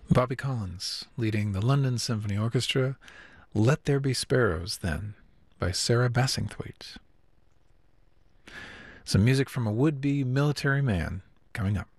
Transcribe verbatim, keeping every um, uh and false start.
Bobby Collins leading the London Symphony Orchestra, Let There Be Sparrows, then, by Sarah Bassingthwaighte. Some music from a would-be military man coming up.